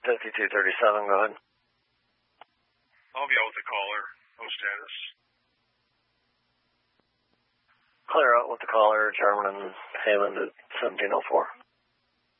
5237, go ahead. I'll be out with the caller. No status. Clear out with the caller, Charman and Hayland at 1704.